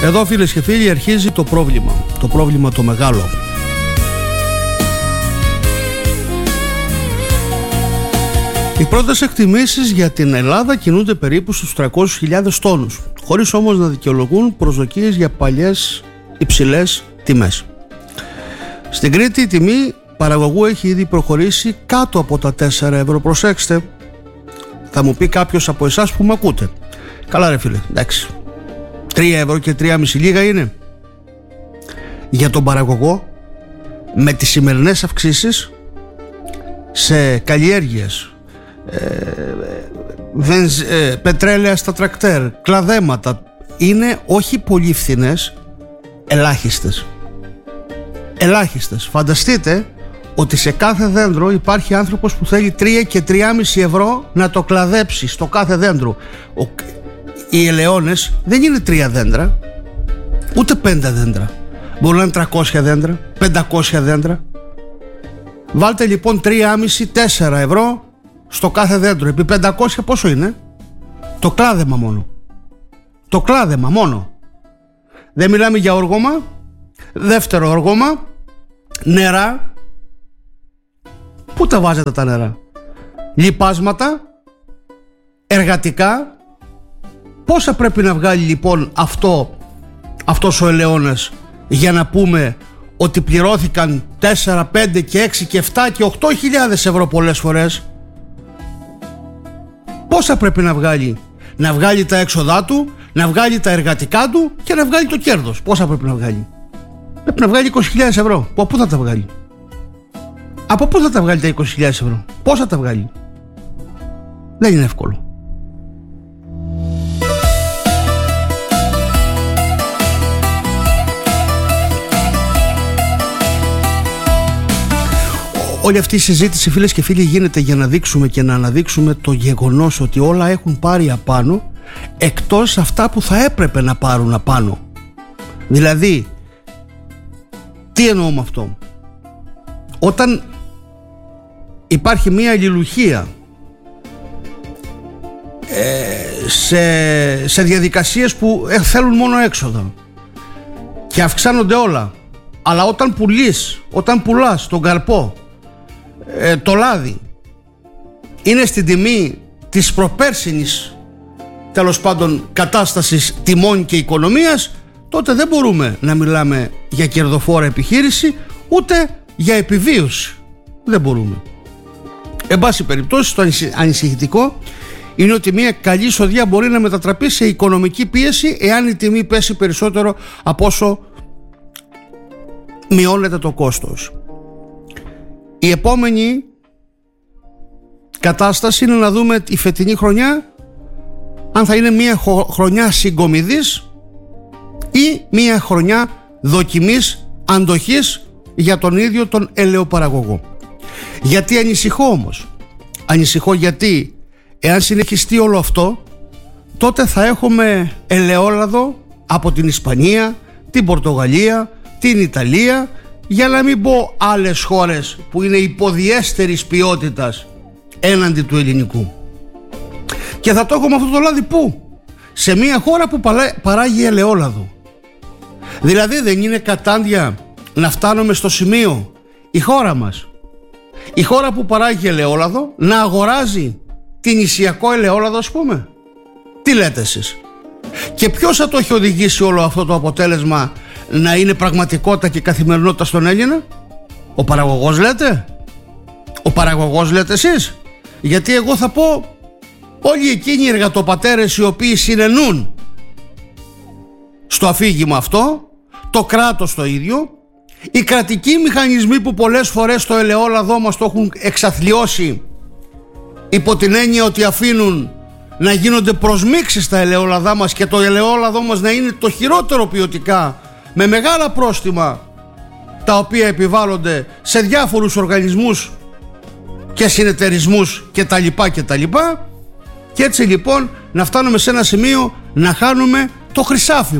Εδώ, φίλες και φίλοι, αρχίζει το πρόβλημα το μεγάλο. Οι πρώτες εκτιμήσεις για την Ελλάδα κινούνται περίπου στους 300.000 τόνους, χωρίς όμως να δικαιολογούν προσδοκίες για παλιές υψηλές τιμές. Στην Κρήτη η τιμή παραγωγού έχει ήδη προχωρήσει κάτω από τα 4 ευρώ. Προσέξτε, θα μου πει κάποιος από εσάς που με ακούτε, καλά ρε φίλε, εντάξει, 3 ευρώ και 3,5 λίγα είναι? Για τον παραγωγό, με τις σημερινές αυξήσεις σε καλλιέργειες, πετρέλαια στα τρακτέρ, κλαδέματα, είναι όχι πολύ φθηνές, ελάχιστες. Φανταστείτε ότι σε κάθε δέντρο υπάρχει άνθρωπος που θέλει 3 και 3,5 ευρώ να το κλαδέψει στο κάθε δέντρο. Οι ελαιώνες δεν είναι 3 δέντρα, ούτε 5 δέντρα. Μπορεί να είναι 300 δέντρα, 500 δέντρα. Βάλτε λοιπόν 3,5-4 ευρώ στο κάθε δέντρο. Επί 500 πόσο είναι? Το κλάδεμα μόνο. Δεν μιλάμε για όργωμα. Δεύτερο όργωμα, νερά. Πού τα βάζετε τα νερά? Λιπάσματα, εργατικά. Πόσα πρέπει να βγάλει λοιπόν αυτός ο ελαιώνας για να πούμε ότι πληρώθηκαν 4, 5 και 6 και 7 και 8.000 ευρώ πολλές φορές? Πόσα πρέπει να βγάλει? Να βγάλει τα έξοδά του, να βγάλει τα εργατικά του και να βγάλει το κέρδος. Πόσα πρέπει να βγάλει? Πρέπει να βγάλει 20.000 ευρώ. Από πού θα τα βγάλει? Από πού θα τα βγάλει τα 20.000 ευρώ? Πώς θα τα βγάλει? Δεν είναι εύκολο. Όλη αυτή η συζήτηση, φίλες και φίλοι, γίνεται για να δείξουμε και να αναδείξουμε το γεγονός ότι όλα έχουν πάρει απάνω, εκτός αυτά που θα έπρεπε να πάρουν απάνω. Δηλαδή, τι εννοώ με αυτό? Όταν υπάρχει μία αλληλουχία σε διαδικασίες που θέλουν μόνο έξοδα και αυξάνονται όλα, αλλά όταν πουλάς τον καρπό, το λάδι είναι στην τιμή της προπέρσινης, τέλος πάντων, κατάστασης τιμών και οικονομίας, τότε δεν μπορούμε να μιλάμε για κερδοφόρα επιχείρηση, ούτε για επιβίωση. Δεν μπορούμε. Εν πάση περιπτώσει, το ανησυχητικό είναι ότι μια καλή εισοδιά μπορεί να μετατραπεί σε οικονομική πίεση εάν η τιμή πέσει περισσότερο από όσο μειώνεται το κόστος. Η επόμενη κατάσταση είναι να δούμε η φετινή χρονιά αν θα είναι μια χρονιά συγκομιδής ή μια χρονιά δοκιμής, αντοχής για τον ίδιο τον ελαιοπαραγωγό. Γιατί ανησυχώ όμως? Ανησυχώ γιατί εάν συνεχιστεί όλο αυτό, τότε θα έχουμε ελαιόλαδο από την Ισπανία, την Πορτογαλία, την Ιταλία, για να μην πω άλλες χώρες που είναι υποδιέστερης ποιότητας έναντι του ελληνικού. Και θα το έχουμε αυτό το λάδι πού? Σε μια χώρα που παράγει ελαιόλαδο. Δηλαδή δεν είναι κατάντια να φτάνουμε στο σημείο η χώρα μας, η χώρα που παράγει ελαιόλαδο, να αγοράζει την νησιακό ελαιόλαδο, ας πούμε? Τι λέτε εσείς? Και ποιος θα το έχει οδηγήσει όλο αυτό το αποτέλεσμα να είναι πραγματικότητα και καθημερινότητα στον Έλληνα? Ο παραγωγός λέτε? Ο παραγωγός λέτε εσείς? Γιατί εγώ θα πω όλοι εκείνοι οι εργατοπατέρες οι οποίοι συνενούν στο αφήγημα αυτό, το κράτος το ίδιο, οι κρατικοί μηχανισμοί που πολλές φορές το ελαιόλαδό μας το έχουν εξαθλιώσει υπό την έννοια ότι αφήνουν να γίνονται προσμίξεις στα ελαιόλαδά μας και το ελαιόλαδό μας να είναι το χειρότερο ποιοτικά, με μεγάλα πρόστιμα τα οποία επιβάλλονται σε διάφορους οργανισμούς και συνεταιρισμούς και τα λοιπά, και έτσι λοιπόν να φτάνουμε σε ένα σημείο να χάνουμε το χρυσάφι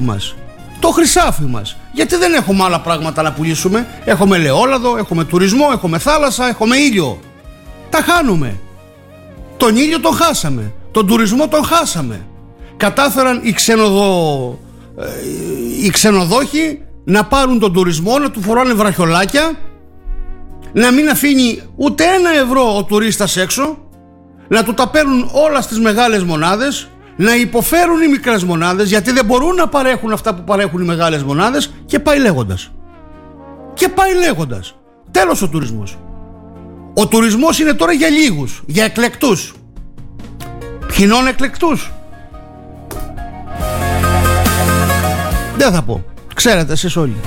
μας. Γιατί δεν έχουμε άλλα πράγματα να πουλήσουμε? Έχουμε ελαιόλαδο, έχουμε τουρισμό, έχουμε θάλασσα, έχουμε ήλιο. Τα χάνουμε. Τον ήλιο τον χάσαμε, τον τουρισμό τον χάσαμε. Κατάφεραν οι οι ξενοδόχοι να πάρουν τον τουρισμό, να του φοράνε βραχιολάκια, να μην αφήνει ούτε €1 ο τουρίστας έξω, να του τα παίρνουν όλα στις μεγάλες μονάδες, να υποφέρουν οι μικρές μονάδες γιατί δεν μπορούν να παρέχουν αυτά που παρέχουν οι μεγάλες μονάδες, και πάει λέγοντας. Και πάει λέγοντας. Τέλος ο τουρισμός. Ο τουρισμός είναι τώρα για λίγους, για εκλεκτούς. Ποινών εκλεκτούς? Δεν θα πω. Ξέρετε εσείς όλοι.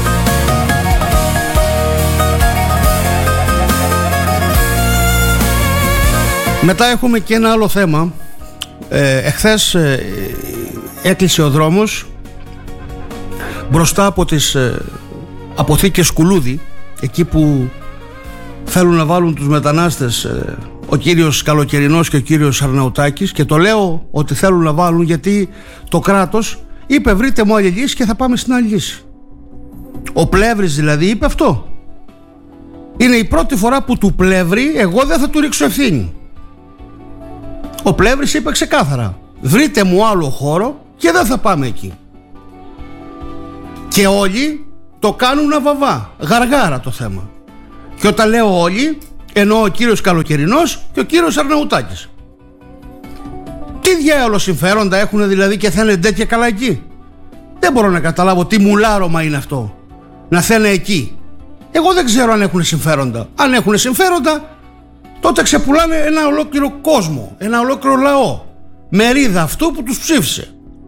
Μετά έχουμε και ένα άλλο θέμα. Εχθές έκλεισε ο δρόμος μπροστά από τις αποθήκες Κουλούδη, εκεί που θέλουν να βάλουν τους μετανάστες ο κύριος Καλοκαιρινός και ο κύριος Αρναουτάκης. Και το λέω ότι θέλουν να βάλουν γιατί το κράτος είπε βρείτε μου άλλη λύση και θα πάμε στην άλλη λύση. Ο Πλεύρης δηλαδή είπε αυτό. Είναι η πρώτη φορά που του Πλεύρη εγώ δεν θα του ρίξω ευθύνη. Ο Πλεύρης είπε ξεκάθαρα βρείτε μου άλλο χώρο και δεν θα πάμε εκεί. Και όλοι το κάνουν αβαβά, γαργάρα το θέμα. Και όταν λέω όλοι, εννοώ ο κύριος Καλοκαιρινός και ο κύριος Αρναουτάκης. Τι διάολο συμφέροντα έχουν δηλαδή και θα είναι τέτοια καλά εκεί? Δεν μπορώ να καταλάβω τι μουλάρωμα είναι αυτό, να θένε εκεί. Εγώ δεν ξέρω αν έχουν συμφέροντα. Αν έχουν συμφέροντα, τότε ξεπουλάνε ένα ολόκληρο κόσμο, ένα ολόκληρο λαό, μερίδα αυτού που τους ψήφισε.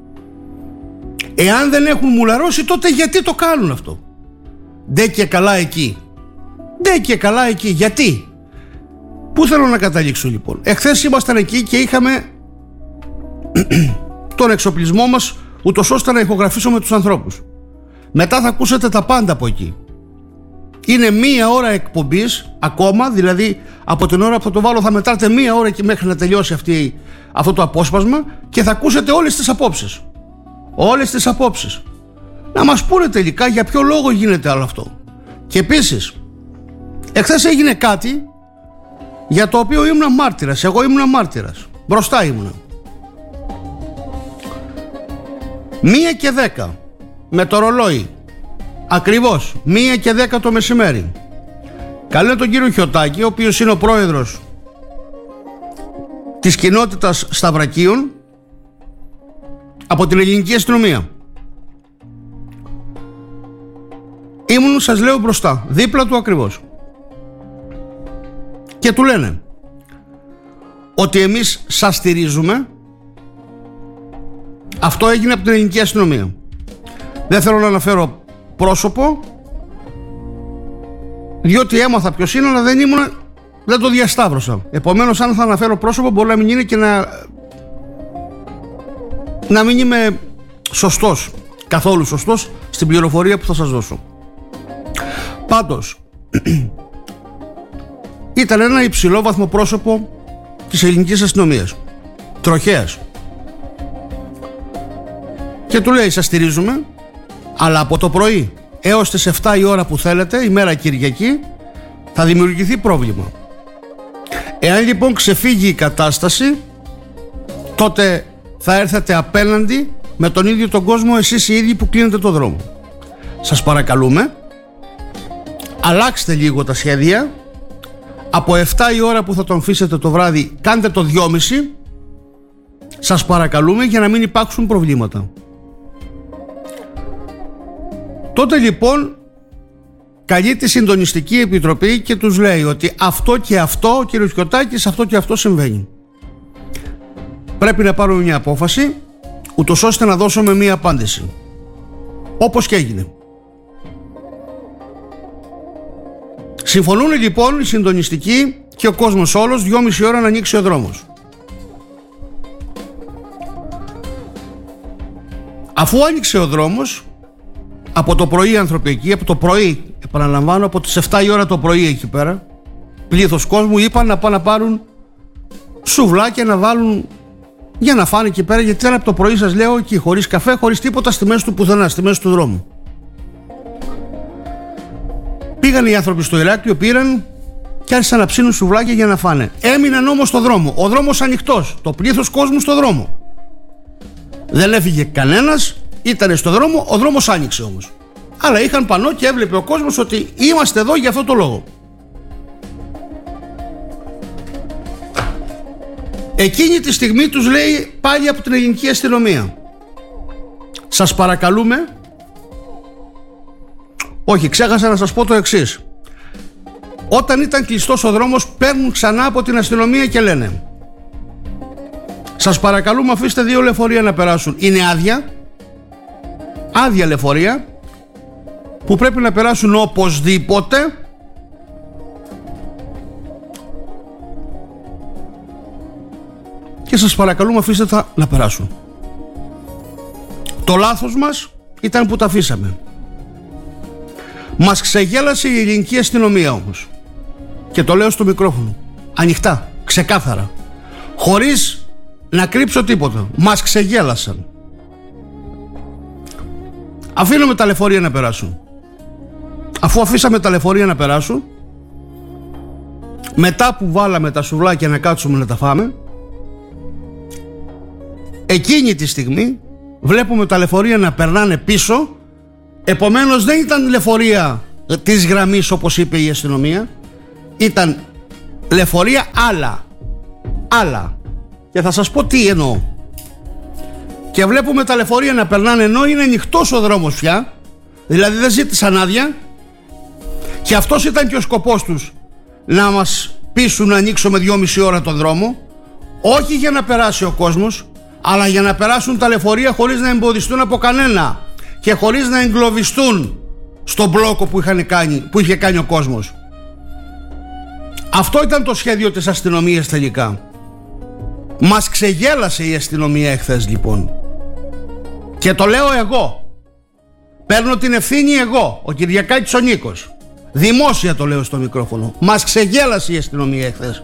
Εάν δεν έχουν μουλαρώσει, τότε γιατί το κάνουν αυτό? Ντε και καλά εκεί. Ντε και καλά εκεί. Γιατί? Πού θέλω να καταλήξω λοιπόν? Εχθές ήμασταν εκεί και είχαμε τον εξοπλισμό μας ούτως ώστε να ηχογραφήσουμε τους ανθρώπους. Μετά θα ακούσετε τα πάντα από εκεί. Είναι 1 ώρα εκπομπής ακόμα, δηλαδή από την ώρα που το βάλω θα μετράτε 1 ώρα και μέχρι να τελειώσει αυτό το απόσπασμα και θα ακούσετε όλες τις απόψεις. Όλες τις απόψεις. Να μας πούνε τελικά για ποιο λόγο γίνεται όλο αυτό. Και επίσης, εχθές έγινε κάτι για το οποίο ήμουν μάρτυρας. Εγώ ήμουν μάρτυρας. Μπροστά ήμουνα. 1:10 με το ρολόι. Ακριβώς 1:10 το μεσημέρι. Καλώ τον κύριο Χιωτάκη, ο οποίος είναι ο πρόεδρος της κοινότητας Σταυρακίων από την ελληνική αστυνομία. Ήμουν, σας λέω, μπροστά, δίπλα του ακριβώς. Και του λένε ότι εμείς σας στηρίζουμε. Αυτό έγινε από την ελληνική αστυνομία. Δεν θέλω να αναφέρω πρόσωπο, διότι έμαθα ποιος είναι, αλλά δεν το διασταύρωσα. Επομένως, αν θα αναφέρω πρόσωπο, μπορεί να μην είναι και να μην είμαι σωστός, καθόλου σωστός στην πληροφορία που θα σας δώσω. Πάντως ήταν ένα υψηλόβαθμο πρόσωπο της ελληνικής αστυνομίας, τροχέας, και του λέει σας στηρίζουμε, αλλά από το πρωί έως τις 7 η ώρα που θέλετε, ημέρα Κυριακή, θα δημιουργηθεί πρόβλημα. Εάν λοιπόν ξεφύγει η κατάσταση, τότε θα έρθετε απέναντι με τον ίδιο τον κόσμο εσείς οι ίδιοι που κλείνετε το δρόμο. Σας παρακαλούμε, αλλάξτε λίγο τα σχέδια. Από 7 η ώρα που θα τον αφήσετε το βράδυ, κάντε το 2:30. Σας παρακαλούμε, για να μην υπάρξουν προβλήματα. Τότε λοιπόν καλεί τη Συντονιστική Επιτροπή και τους λέει ότι αυτό και αυτό, ο κύριος Χιωτάκης, αυτό και αυτό συμβαίνει. Πρέπει να πάρουμε μια απόφαση, ούτως ώστε να δώσουμε μια απάντηση. Όπως και έγινε. Συμφωνούν λοιπόν οι συντονιστικοί και ο κόσμος όλος 2:30 ώρα να ανοίξει ο δρόμος. Αφού άνοιξε ο δρόμος, από το πρωί άνθρωποι εκεί, από το πρωί, επαναλαμβάνω, από τις 7 η ώρα το πρωί εκεί πέρα, πλήθος κόσμου, είπαν να πάνε να πάρουν σουβλάκια να βάλουν για να φάνε εκεί πέρα, γιατί ήταν από το πρωί, σας λέω, εκεί χωρίς καφέ, χωρίς τίποτα, στη μέση του πουθενά, στη μέση του δρόμου. Πήγαν οι άνθρωποι στο Ηράκλειο, πήραν και άρχισαν να ψήνουν σουβλάκια για να φάνε. Έμειναν όμως στο δρόμο, ο δρόμος ανοιχτός, το πλήθος κόσμου στο δρόμο. Δεν έφυγε κανένας ήταν στο δρόμο, ο δρόμος άνοιξε όμως. Αλλά είχαν πανό και έβλεπε ο κόσμος ότι είμαστε εδώ για αυτό το λόγο. Εκείνη τη στιγμή τους λέει πάλι από την ελληνική αστυνομία: σας παρακαλούμε. Όχι, ξέχασα να σας πω το εξής. Όταν ήταν κλειστός ο δρόμος, παίρνουν ξανά από την αστυνομία και λένε: σας παρακαλούμε, αφήστε 2 λεωφορεία να περάσουν. Είναι άδεια λεωφορεία που πρέπει να περάσουν οπωσδήποτε. Και σας παρακαλούμε, αφήστε τα να περάσουν. Το λάθος μας ήταν που τα αφήσαμε. Μας ξεγέλασε η ελληνική αστυνομία όμως. Και το λέω στο μικρόφωνο, ανοιχτά, ξεκάθαρα, χωρίς να κρύψω τίποτα. Μας ξεγέλασαν. Αφήνουμε τα λεωφορεία να περάσουν. Αφού αφήσαμε τα λεωφορεία να περάσουν, μετά που βάλαμε τα σουβλάκια να κάτσουμε να τα φάμε, εκείνη τη στιγμή βλέπουμε τα λεωφορεία να περνάνε πίσω. Επομένως δεν ήταν λεωφορεία της γραμμής όπως είπε η αστυνομία, ήταν λεωφορεία άλλα. Και θα σας πω τι εννοώ. Και βλέπουμε τα λεωφορεία να περνάνε ενώ είναι ανοιχτός ο δρόμος πια, δηλαδή δεν ζήτησαν άδεια. Και αυτός ήταν και ο σκοπός τους, να μας πείσουν να ανοίξουμε 2,5 ώρα τον δρόμο, όχι για να περάσει ο κόσμος, αλλά για να περάσουν τα λεωφορεία χωρίς να εμποδιστούν από κανένα και χωρίς να εγκλωβιστούν στον μπλόκο που είχε κάνει ο κόσμος. Αυτό ήταν το σχέδιο της αστυνομίας τελικά. Μας ξεγέλασε η αστυνομία εχθές λοιπόν. Και το λέω εγώ. Παίρνω την ευθύνη εγώ, ο Κυριακάκης ο Νίκος. Δημόσια το λέω στο μικρόφωνο. Μας ξεγέλασε η αστυνομία εχθές.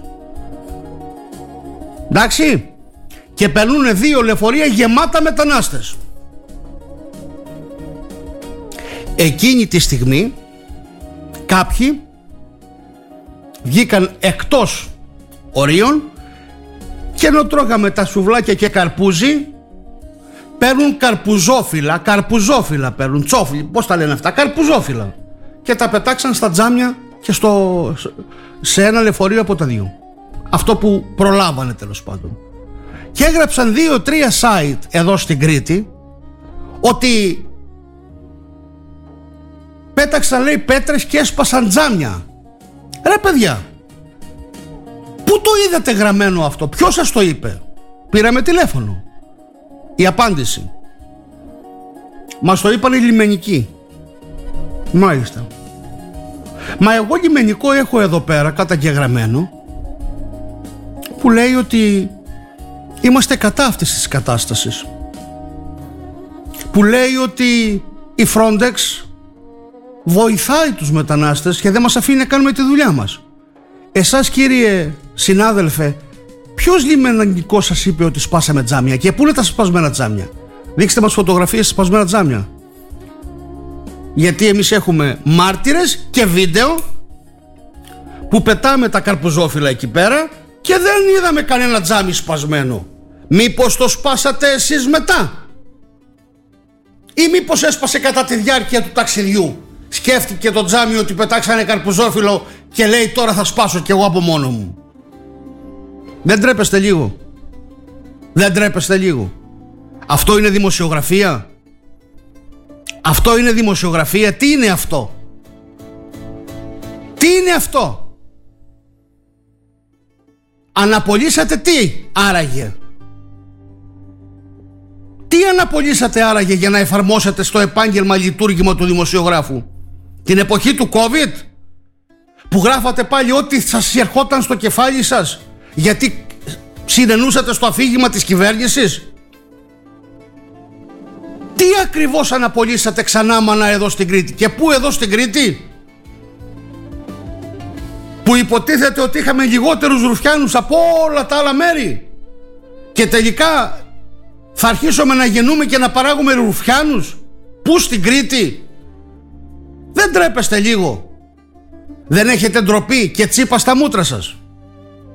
Εντάξει. Και περνούν 2 λεωφορεία γεμάτα μετανάστες. Εκείνη τη στιγμή κάποιοι βγήκαν εκτός ορίων και ενώ τρώγαμε τα σουβλάκια και καρπούζι, παίρνουν καρπουζόφυλλα παίρνουν, τσόφιλ, πώς τα λένε αυτά, καρπουζόφυλλα, και τα πετάξαν στα τζάμια και σε ένα λεωφορείο από τα 2. Αυτό που προλάβανε τέλος πάντων. Και έγραψαν 2-3 site εδώ στην Κρήτη ότι πέταξαν, λέει, πέτρες και έσπασαν τζάμια. Ρε παιδιά, πού το είδατε γραμμένο αυτό, ποιος σας το είπε? Πήραμε τηλέφωνο. Η απάντηση: μας το είπαν οι λιμενικοί. Μάλιστα. Μα εγώ λιμενικό έχω εδώ πέρα καταγεγραμμένο που λέει ότι είμαστε κατά αυτής της κατάστασης, που λέει ότι η Frontex βοηθάει τους μετανάστες και δεν μας αφήνει να κάνουμε τη δουλειά μας. Εσάς, κύριε συνάδελφε, ποιος λιμενικός σας είπε ότι σπάσαμε τζάμια? Και πού είναι τα σπασμένα τζάμια? Δείξτε μας φωτογραφίες σπασμένα τζάμια. Γιατί εμείς έχουμε μάρτυρες και βίντεο που πετάμε τα καρπουζόφυλλα εκεί πέρα και δεν είδαμε κανένα τζάμι σπασμένο. Μήπως το σπάσατε εσείς μετά? Ή μήπως έσπασε κατά τη διάρκεια του ταξιδιού? Σκέφτηκε το τζάμι ότι πετάξανε καρπουζόφυλλο και λέει τώρα θα σπάσω κι εγώ από μόνο μου. Δεν τρέπεστε λίγο? Δεν τρέπεστε λίγο? Αυτό είναι δημοσιογραφία? Αυτό είναι δημοσιογραφία? Τι είναι αυτό? Τι είναι αυτό? Αναπολύσατε τι άραγε? Τι αναπολύσατε άραγε για να εφαρμόσετε στο επάγγελμα λειτουργήμα του δημοσιογράφου? Την εποχή του COVID που γράφατε πάλι ό,τι σας ερχόταν στο κεφάλι σας γιατί συνενούσατε στο αφήγημα της κυβέρνησης? Τι ακριβώς αναπολύσατε ξανά μάνα εδώ στην Κρήτη? Και πού εδώ στην Κρήτη? Που υποτίθεται ότι είχαμε λιγότερους ρουφιάνους από όλα τα άλλα μέρη και τελικά θα αρχίσουμε να γεννούμε και να παράγουμε ρουφιάνους? Πού στην Κρήτη? Δεν τρέπεστε λίγο? Δεν έχετε ντροπή και τσίπα στα μούτρα σας?